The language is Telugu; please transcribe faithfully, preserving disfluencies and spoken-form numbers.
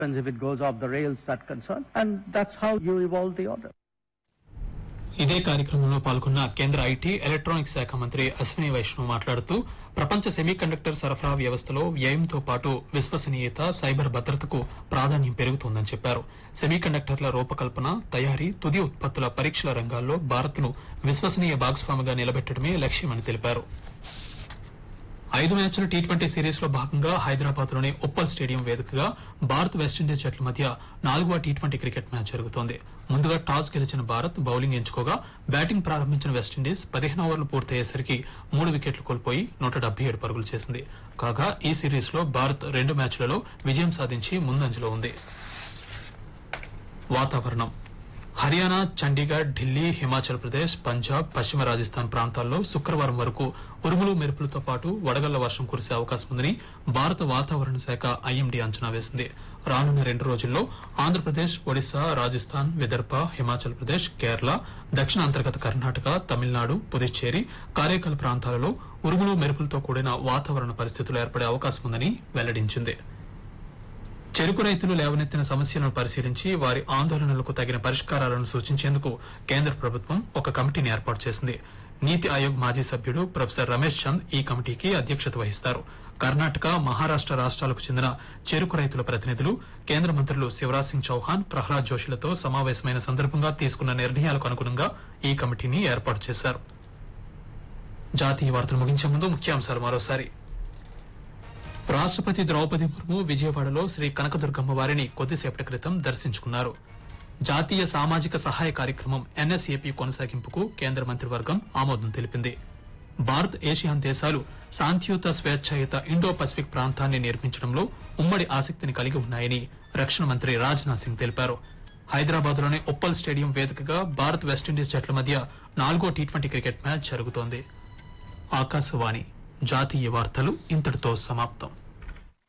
if it goes off the rails, that concern, and that's how you evolve the order. ఇదే కార్యక్రమంలో పాల్గొన్న కేంద్ర ఐటీ ఎలక్ట్రానిక్స్ శాఖ మంత్రి అశ్విని వైష్ణవ్ మాట్లాడుతూ ప్రపంచ సెమీ కండక్టర్ సరఫరా వ్యవస్థలో వ్యయంతో పాటు విశ్వసనీయత సైబర్ భద్రతకు ప్రాధాన్యం పెరుగుతోందని చెప్పారు. సెమీ కండక్టర్ల రూపకల్పన, తయారీ, తుది ఉత్పత్తుల పరీక్షల రంగాల్లో భారత్ను విశ్వసనీయ భాగస్వామిగా నిలబెట్టడమే లక్ష్యమని తెలిపారు. ఐదు మ్యాచ్ల టీ ట్వంటీ సిరీస్ లో భాగంగా హైదరాబాద్ లోని ఉప్పల్ స్టేడియం వేదికగా భారత్ వెస్టిండీస్ జట్ల మధ్య నాలుగవ టీ ట్వంటీ క్రికెట్ మ్యాచ్ జరుగుతోంది. ముందుగా టాస్ గెలిచిన భారత్ బౌలింగ్ ఎంచుకోగా బ్యాటింగ్ ప్రారంభించిన వెస్టిండీస్ పదిహేను ఓవర్లు పూర్తయ్యేసరికి మూడు వికెట్లు కోల్పోయి నూట డెబ్బై ఏడు పరుగులు చేసింది. కాగా ఈ సిరీస్ లో భారత్ రెండు మ్యాచ్లలో విజయం సాధించి ముందంజలో ఉంది. వాతావరణం. హర్యానా, చండీగఢ్, ఢిల్లీ, హిమాచల్ ప్రదేశ్, పంజాబ్, పశ్చిమ రాజస్థాన్ ప్రాంతాల్లో శుక్రవారం వరకు ఉరుములు మెరుపులతో పాటు వడగళ్ల వర్షం కురిసే అవకాశం ఉందని భారత వాతావరణ శాఖ ఐఎండీ అంచనా వేసింది. రానున్న రెండు రోజుల్లో ఆంధ్రప్రదేశ్, ఒడిశా, రాజస్థాన్, విదర్భ, హిమాచల్ ప్రదేశ్, కేరళ, దక్షిణ అంతర్గత కర్ణాటక, తమిళనాడు, పుదుచ్చేరి, కారైకల్ ప్రాంతాలలో ఉరుములు మెరుపులతో కూడిన వాతావరణ పరిస్థితులు ఏర్పడే అవకాశం ఉందని వెల్లడించింది. చెరుకు రైతులు లేవనెత్తిన సమస్యలను పరిశీలించి వారి ఆందోళనలకు తగిన పరిష్కారాలను సూచించేందుకు కేంద్ర ప్రభుత్వం ఒక కమిటీని ఏర్పాటు చేసింది. నీతి ఆయోగ్ మాజీ సభ్యుడు ప్రొఫెసర్ రమేష్ చంద్ ఈ కమిటీకి అధ్యక్షత వహిస్తారు. కర్ణాటక, మహారాష్ట రాష్ట్రాలకు చెందిన చెరుకు రైతుల ప్రతినిధులు కేంద్ర మంత్రులు శివరాజ్ సింగ్ చౌహాన్, ప్రహ్లాద్ జోషిలతో సమావేశమైన సందర్భంగా తీసుకున్న నిర్ణయాలకు అనుగుణంగా ఈ కమిటీని ఏర్పాటు చేశారు. జాతీయ వార్తలు ముగించే ముందు ముఖ్యాంశాలు మరోసారి. రాష్టపతి ద్రౌపది ముర్ము విజయవాడలో శ్రీ కనకదుర్గమ్మ వారిని కొద్దిసేపటి క్రితం దర్శించుకున్నారు. జాతీయ సామాజిక సహాయ కార్యక్రమం ఎన్ఎస్ఏపీ కొనసాగింపుకు కేంద్ర మంత్రివర్గం ఆమోదం తెలిపింది. భారత్, ఏషియాన్ దేశాలు శాంతియుత, స్వేచ్ఛాయుత ఇండో పసిఫిక్ ప్రాంతాన్ని నిర్మించడంలో ఉమ్మడి ఆసక్తిని కలిగి ఉన్నాయని రక్షణ మంత్రి రాజ్నాథ్ సింగ్ తెలిపారు. హైదరాబాద్ లోని ఉప్పల్ స్టేడియం వేదికగా భారత్ వెస్టిండీస్ జట్ల మధ్య నాలుగో టీ ట్వంటీ క్రికెట్ మ్యాచ్ జరుగుతోంది. ఆకాశవాణి జాతీయ వార్తలు ఇంతటితో సమాప్తం.